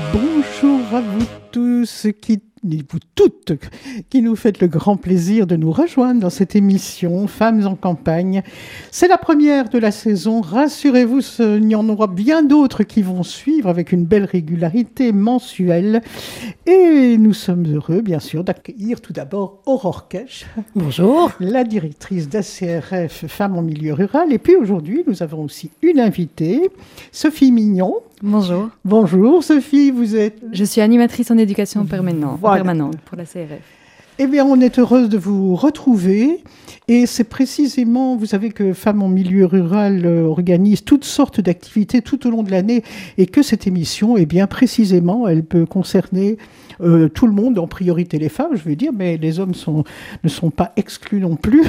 Bonjour à vous tous vous toutes qui nous faites le grand plaisir de nous rejoindre dans cette émission Femmes en campagne. C'est la première de la saison. Rassurez-vous, il y en aura bien d'autres qui vont suivre avec une belle régularité mensuelle. Et nous sommes heureux, bien sûr, d'accueillir tout d'abord Aurore Kech. Bonjour. La directrice d'ACRF Femmes en milieu rural. Et puis aujourd'hui, nous avons aussi une invitée, Sophie Mignon. Bonjour. Bonjour Sophie, vous êtes... Je suis animatrice en éducation permanente pour la CRF. Eh bien, on est heureuse de vous retrouver. Et c'est précisément, vous savez que Femmes en milieu rural organise toutes sortes d'activités tout au long de l'année et que cette émission, eh bien, précisément, elle peut concerner tout le monde, en priorité les femmes, je veux dire, mais les hommes ne sont pas exclus non plus.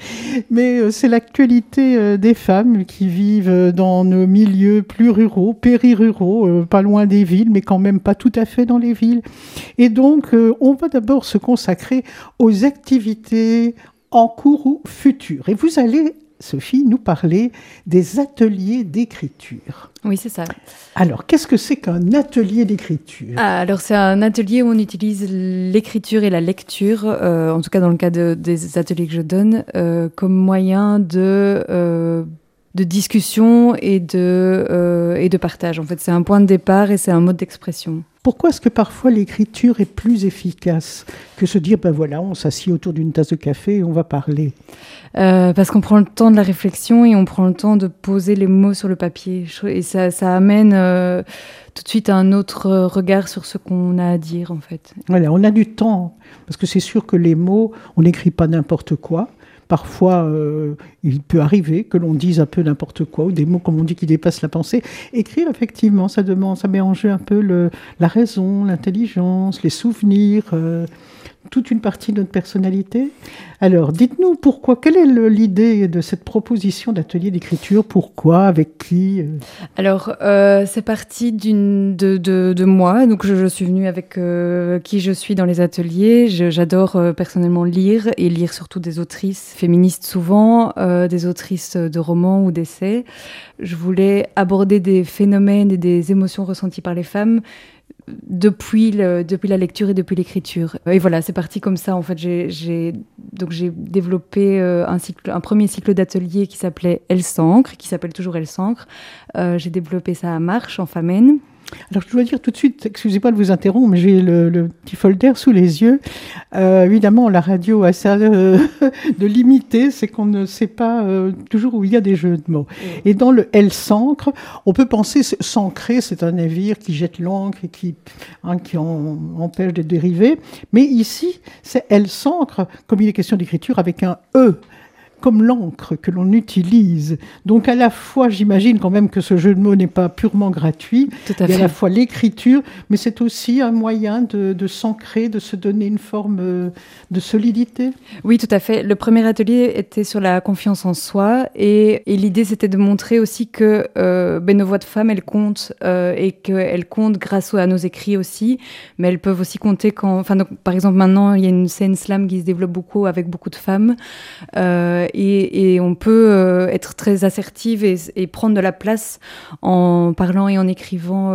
Mais c'est l'actualité des femmes qui vivent dans nos milieux plus ruraux, périruraux, pas loin des villes, mais quand même pas tout à fait dans les villes. Et donc, on va d'abord se consacrer aux activités en cours ou futures. Et vous allez, Sophie, nous parler des ateliers d'écriture. Oui, c'est ça. Alors, qu'est-ce que c'est qu'un atelier d'écriture ? Alors, c'est un atelier où on utilise l'écriture et la lecture, en tout cas dans le cas des ateliers que je donne, comme moyen de discussion et de partage. En fait, c'est un point de départ et c'est un mode d'expression. Pourquoi est-ce que parfois l'écriture est plus efficace que se dire, ben voilà, on s'assied autour d'une tasse de café et on va parler ? Parce qu'on prend le temps de la réflexion et on prend le temps de poser les mots sur le papier. Et ça amène tout de suite un autre regard sur ce qu'on a à dire, en fait. Voilà, on a du temps. Parce que c'est sûr que les mots, on n'écrit pas n'importe quoi. Parfois, il peut arriver que l'on dise un peu n'importe quoi, ou des mots, comme on dit, qui dépassent la pensée. Écrire, effectivement, ça met en jeu un peu la raison, l'intelligence, les souvenirs, toute une partie de notre personnalité. Alors, dites-nous pourquoi, quelle est l'idée de cette proposition d'atelier d'écriture ? Pourquoi ? Avec qui ? Alors, c'est parti de moi. Donc, je suis venue avec qui je suis dans les ateliers. J'adore personnellement lire, et lire surtout des autrices féministes souvent, des autrices de romans ou d'essais. Je voulais aborder des phénomènes et des émotions ressenties par les femmes depuis la lecture et depuis l'écriture. Et voilà, c'est parti comme ça. En fait, j'ai développé un premier cycle d'ateliers qui s'appelait Elle s'ancre, qui s'appelle toujours Elle s'ancre. J'ai développé ça à Marche, en Famenne. Alors, je dois dire tout de suite, excusez-moi de vous interrompre, mais j'ai le petit folder sous les yeux. Évidemment, la radio a ça de limité, c'est qu'on ne sait pas toujours où il y a des jeux de mots. Et dans le « Elle s'ancre », on peut penser s'ancrer, c'est un navire qui jette l'ancre et qui empêche de dériver. Mais ici, c'est « Elle s'ancre », comme il est question d'écriture, avec un « E ». Comme l'encre que l'on utilise. Donc à la fois, j'imagine quand même que ce jeu de mots n'est pas purement gratuit. Tout à fait. Il y a à la fois l'écriture, mais c'est aussi un moyen de s'ancrer, de se donner une forme de solidité. Oui, tout à fait. Le premier atelier était sur la confiance en soi et l'idée c'était de montrer aussi que nos voix de femmes, elles comptent et qu'elles comptent grâce à nos écrits aussi, mais elles peuvent aussi compter donc, par exemple, maintenant, il y a une scène slam qui se développe beaucoup avec beaucoup de femmes. Et on peut être très assertive et prendre de la place en parlant et en écrivant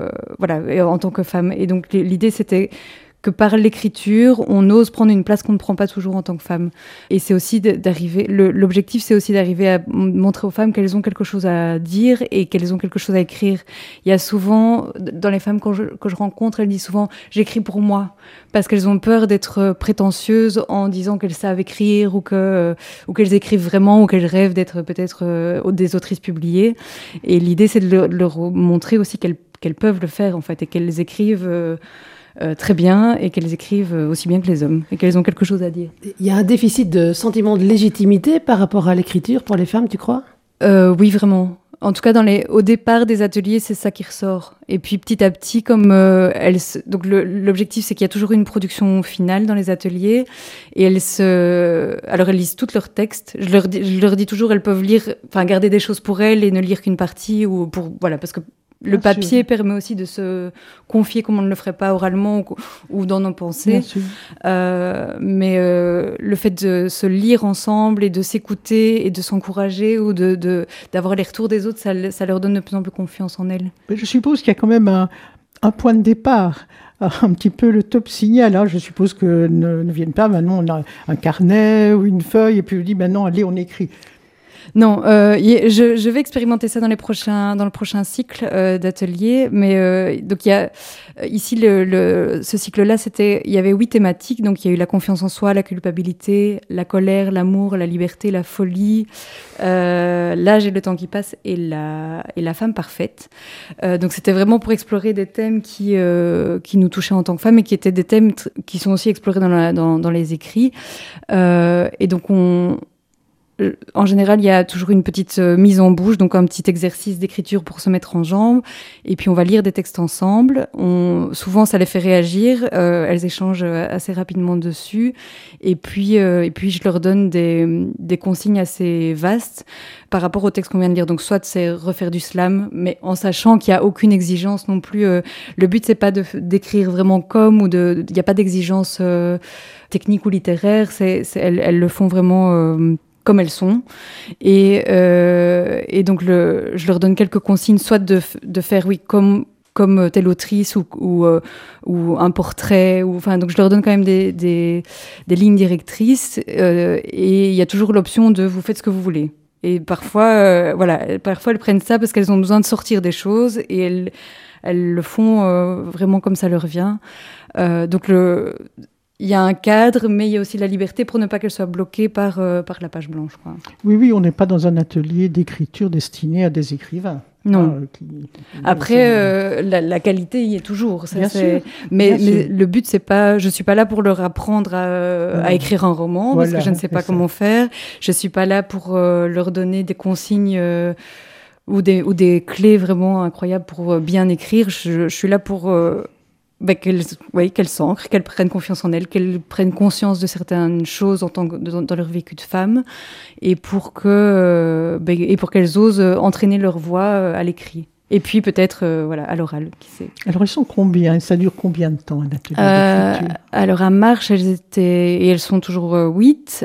en tant que femme. Et donc l'idée c'était que par l'écriture, on ose prendre une place qu'on ne prend pas toujours en tant que femme. Et c'est aussi l'objectif, c'est aussi d'arriver à montrer aux femmes qu'elles ont quelque chose à dire et qu'elles ont quelque chose à écrire. Il y a souvent, dans les femmes que je rencontre, elles disent souvent « j'écris pour moi », parce qu'elles ont peur d'être prétentieuses en disant qu'elles savent écrire ou qu'elles écrivent vraiment ou qu'elles rêvent d'être peut-être des autrices publiées. Et l'idée, c'est de leur montrer aussi qu'elles peuvent le faire, en fait, et qu'elles écrivent très bien et qu'elles écrivent aussi bien que les hommes et qu'elles ont quelque chose à dire. Il y a un déficit de sentiment de légitimité par rapport à l'écriture pour les femmes, tu crois ? Oui, vraiment. En tout cas, au départ des ateliers, c'est ça qui ressort. Et puis petit à petit, donc l'objectif, c'est qu'il y a toujours une production finale dans les ateliers. Et alors elles lisent tous leurs textes. Je leur dis toujours, elles peuvent garder des choses pour elles et ne lire qu'une partie parce que le papier permet aussi de se confier comme on ne le ferait pas oralement ou dans nos pensées. Mais le fait de se lire ensemble et de s'écouter et de s'encourager ou d'avoir les retours des autres, ça leur donne de plus en plus confiance en elles. Je suppose qu'il y a quand même un point de départ, un petit peu le top signal. Hein. Je suppose que ne viennent pas, maintenant on a un carnet ou une feuille, et puis on dit, maintenant, allez, on écrit. Non, je vais expérimenter ça dans le prochain cycle d'ateliers. Mais donc il y a ici ce cycle-là, il y avait 8 thématiques. Donc il y a eu la confiance en soi, la culpabilité, la colère, l'amour, la liberté, la folie, l'âge et le temps qui passe, et la femme parfaite. Donc c'était vraiment pour explorer des thèmes qui nous touchaient en tant que femmes et qui étaient des thèmes qui sont aussi explorés dans les écrits. Et donc en général, il y a toujours une petite mise en bouche, donc un petit exercice d'écriture pour se mettre en jambes. Et puis, on va lire des textes ensemble. Souvent, ça les fait réagir. Elles échangent assez rapidement dessus. Et puis, je leur donne des consignes assez vastes par rapport au texte qu'on vient de lire. Donc, soit c'est refaire du slam, mais en sachant qu'il n'y a aucune exigence non plus. Le but, c'est pas d'écrire vraiment il n'y a pas d'exigence technique ou littéraire. Elles le font vraiment comme elles sont. Et donc, je leur donne quelques consignes, soit de faire, oui, comme telle autrice ou un portrait. Donc, je leur donne quand même des lignes directrices. Et il y a toujours l'option de vous faites ce que vous voulez. Et parfois, parfois elles prennent ça parce qu'elles ont besoin de sortir des choses et elles le font vraiment comme ça leur vient. Donc, il y a un cadre, mais il y a aussi la liberté pour ne pas qu'elle soit bloquée par la page blanche, quoi. Oui, on n'est pas dans un atelier d'écriture destiné à des écrivains. Non. Après, la qualité y est toujours. Ça, bien sûr. Mais le but, c'est pas. Je suis pas là pour leur apprendre à écrire un roman, parce que je ne sais pas comment faire. Je suis pas là pour leur donner des consignes ou des clés vraiment incroyables pour bien écrire. Je suis là pour qu'elles s'ancrent, qu'elles prennent confiance en elles, qu'elles prennent conscience de certaines choses dans leur vécu de femme, et pour qu'elles osent entraîner leur voix à l'écrit. Et puis peut-être à l'oral, qui sait. Alors elles sont combien? Ça dure combien de temps, un atelier d'écriture? Alors à Marche, elles sont toujours 8.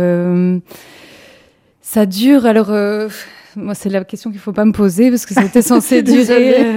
Ça dure, moi, c'est la question qu'il ne faut pas me poser parce que c'était censé durer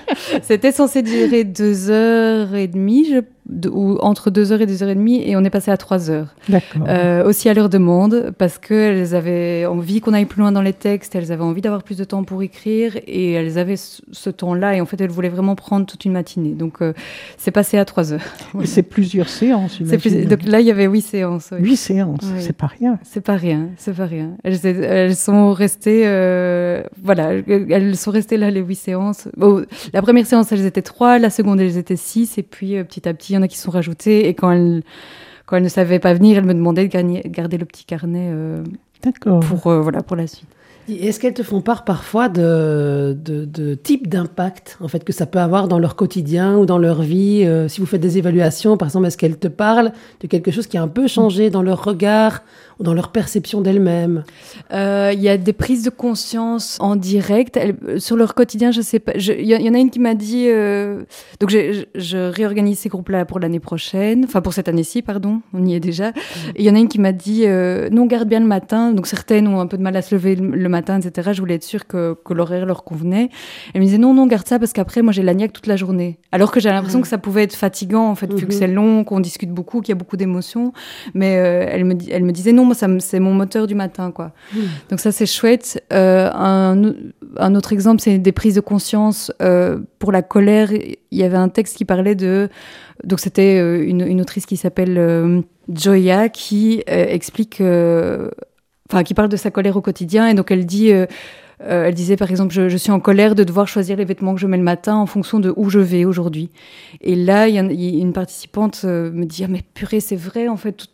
2h30, ou entre 2h et 2h30, et on est passé à 3h. D'accord. Aussi à leur demande, parce qu'elles avaient envie qu'on aille plus loin dans les textes, elles avaient envie d'avoir plus de temps pour écrire, et elles avaient ce temps-là, et en fait, elles voulaient vraiment prendre toute une matinée. Donc, c'est passé à 3h. Et c'est plusieurs séances, Donc là, il y avait 8 séances. Oui. 8 séances, oui. C'est pas rien. C'est pas rien. Elles sont restées... elles sont restées là les 8 séances. Bon, la première séance, elles étaient 3, la seconde, elles étaient 6, et puis petit à petit, il y en a qui sont rajoutés. Et quand elles ne savaient pas venir, elles me demandaient de garder le petit carnet pour la suite. Est-ce qu'elles te font part parfois de types d'impact en fait, que ça peut avoir dans leur quotidien ou dans leur vie? Si vous faites des évaluations, par exemple, est-ce qu'elles te parlent de quelque chose qui a un peu changé dans leur regard ou dans leur perception d'elles-mêmes? Il y a des prises de conscience en direct. Sur leur quotidien, je sais pas. Il y en a une qui m'a dit... donc, je réorganise ces groupes-là pour l'année prochaine. Enfin, pour cette année-ci, pardon. On y est déjà. Et il y en a une qui m'a dit non, garde bien le matin. Donc, certaines ont un peu de mal à se lever le matin, etc. Je voulais être sûre que l'horaire leur convenait. Elle me disait non, garde ça parce qu'après, moi, j'ai la niaque toute la journée. Alors que j'ai l'impression que ça pouvait être fatigant, en fait, vu que c'est long, qu'on discute beaucoup, qu'il y a beaucoup d'émotions. Mais elle me disait non, moi, c'est mon moteur du matin, quoi. Donc ça, c'est chouette. Un autre exemple, c'est des prises de conscience pour la colère. Il y avait un texte qui parlait de... Donc c'était une autrice qui s'appelle Joya, qui explique... qui parle de sa colère au quotidien. Et donc elle disait par exemple, je suis en colère de devoir choisir les vêtements que je mets le matin en fonction de où je vais aujourd'hui. Et là, il y a une participante me dit mais purée, c'est vrai, en fait,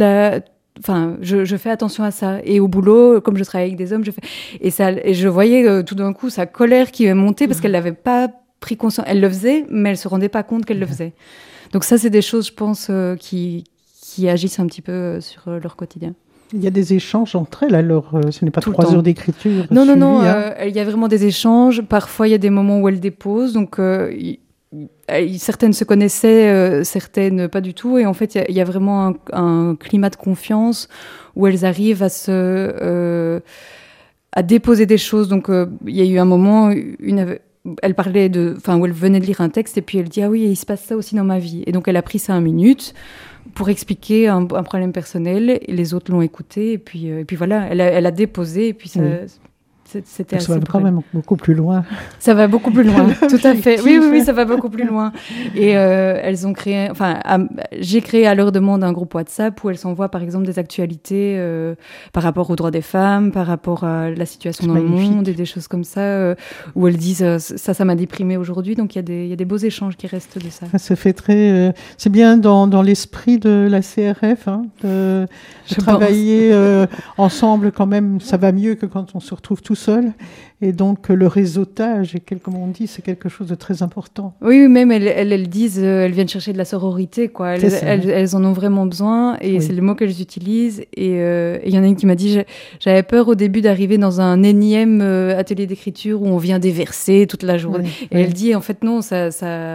je fais attention à ça. Et au boulot, comme je travaille avec des hommes, et je voyais tout d'un coup sa colère qui montait parce qu'elle n'avait pas pris conscience. Elle le faisait, mais elle se rendait pas compte qu'elle le faisait. Donc ça, c'est des choses, je pense, qui agissent un petit peu sur leur quotidien. Il y a des échanges entre elles, alors ce n'est pas 3 heures d'écriture. Non, il y a vraiment des échanges. Parfois, il y a des moments où elles déposent. Donc, certaines se connaissaient, certaines pas du tout. Et en fait, il y a vraiment un climat de confiance où elles arrivent à déposer des choses. Donc, il y a eu un moment, elle parlait où elle venait de lire un texte et puis elle dit ah oui, il se passe ça aussi dans ma vie. Et donc elle a pris 5 minutes pour expliquer un problème personnel et les autres l'ont écouté et puis voilà, elle a déposé et puis ça. Oui. C'était assez ça va quand même beaucoup plus loin. Ça va beaucoup plus loin, tout à fait. Oui, ça va beaucoup plus loin. Et elles ont créé, j'ai créé à leur demande un groupe WhatsApp où elles s'envoient par exemple des actualités par rapport aux droits des femmes, par rapport à la situation dans le monde et des choses comme ça, où elles disent ça m'a déprimée aujourd'hui. Donc il y a des beaux échanges qui restent de ça. Ça fait très, c'est bien dans l'esprit de la CRF, de travailler ensemble quand même. Ça va mieux que quand on se retrouve tout seul. Et donc, le réseautage, comme on dit, c'est quelque chose de très important. Oui, même elles disent, elles viennent chercher de la sororité, quoi. Elles en ont vraiment besoin, et c'est le mot qu'elles utilisent. Et il y en a une qui m'a dit, j'avais peur au début d'arriver dans un énième atelier d'écriture où on vient déverser toute la journée. Oui, et elle dit, en fait, non, ça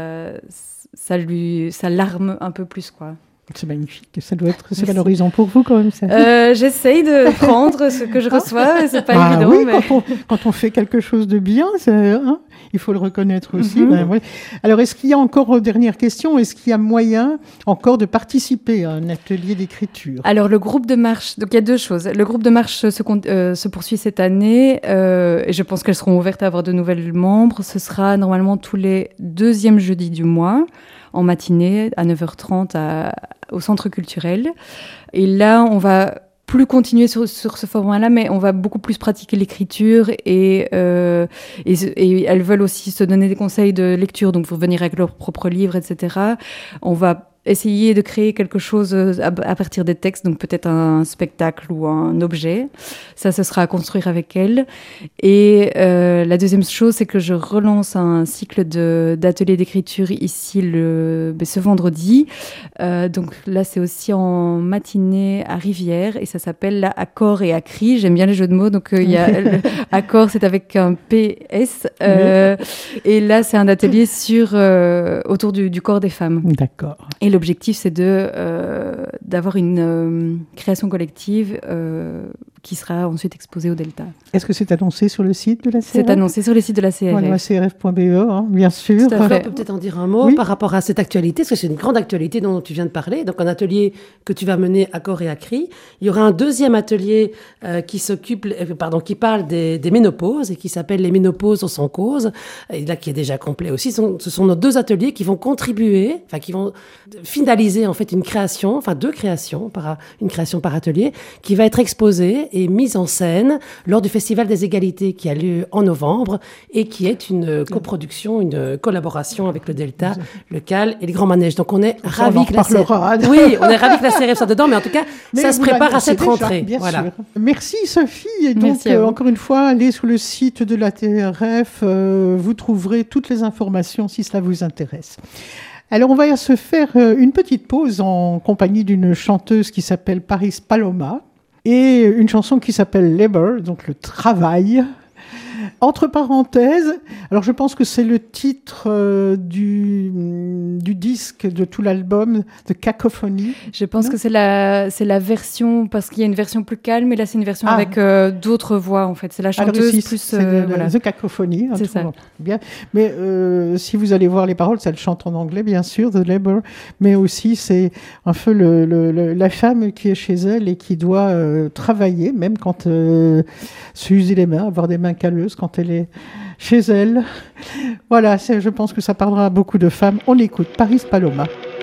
l'arme un peu plus, quoi. C'est magnifique, ça doit être valorisant pour vous quand même. J'essaye de prendre ce que je reçois, mais c'est pas évident. Oui, mais... quand on fait quelque chose de bien, il faut le reconnaître aussi. Ouais. Alors, est-ce qu'il y a encore, dernière question, est-ce qu'il y a moyen encore de participer à un atelier d'écriture ? Alors, le groupe de marche, donc il y a 2 choses. Le groupe de marche se poursuit cette année, et je pense qu'elles seront ouvertes à avoir de nouvelles membres. Ce sera normalement tous les 2e jeudis du mois, en matinée, à 9h30 au centre culturel. Et là, on va plus continuer sur ce format-là, mais on va beaucoup plus pratiquer l'écriture et elles veulent aussi se donner des conseils de lecture, donc pour venir avec leurs propres livres, etc. On va essayer de créer quelque chose à partir des textes, donc peut-être un spectacle ou un objet. Ça, ce sera à construire avec elles. Et la deuxième chose, c'est que je relance un cycle d'ateliers d'écriture ici ce vendredi. Donc là, c'est aussi en matinée à Rivière et ça s'appelle là, Accord et Acri. J'aime bien les jeux de mots, donc il y a Accord, c'est avec un PS. Et là, c'est un atelier autour du corps des femmes. D'accord. Et l'objectif, c'est d'avoir une création collective qui sera ensuite exposée au Delta. Est-ce que c'est annoncé sur le site de la CRF ? C'est annoncé sur le site de la CRF. Voilà, crf.be, bien sûr. Tout à fait. On peut peut-être en dire un mot par rapport à cette actualité, parce que c'est une grande actualité dont tu viens de parler. Donc, un atelier que tu vas mener à corps et à cri. Il y aura un 2e atelier qui parle des ménopauses et qui s'appelle « Les ménopauses sans cause », et là, qui est déjà complet aussi. Ce sont nos 2 ateliers qui vont contribuer, qui vont finaliser en fait une création, 2 créations, une création par atelier, qui va être exposée et mise en scène lors du Festival des Égalités qui a lieu en novembre et qui est une coproduction, une collaboration avec le Delta, le CAL et les Grands Manèges. Donc on est ravis que la CRF soit dedans, mais en tout cas, ça se prépare à cette rentrée. Bien sûr. Merci Sophie. Et donc, encore une fois, allez sur le site de la TRF, vous trouverez toutes les informations si cela vous intéresse. Alors, on va se faire une petite pause en compagnie d'une chanteuse qui s'appelle Paris Paloma et une chanson qui s'appelle Labor, donc le travail. Entre parenthèses, alors je pense que c'est le titre du disque de tout l'album, de Cacophony. Je pense que c'est la version, parce qu'il y a une version plus calme, et là c'est une version avec d'autres voix en fait. C'est la chanteuse alors, plus... The Cacophony. C'est ça. Bien. Mais si vous allez voir les paroles, ça le chante en anglais bien sûr, The Labor, mais aussi c'est un peu la femme qui est chez elle et qui doit travailler, même quand se user les mains, avoir des mains calleuses quand elle est chez elle. Voilà, je pense que ça parlera à beaucoup de femmes. On écoute Paris Paloma.